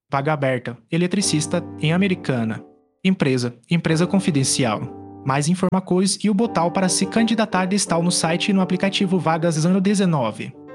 Vaga aberta, eletricista em Americana. Empresa confidencial. Mais informações e o botão para se candidatar está no site e no aplicativo Vagas ano 19.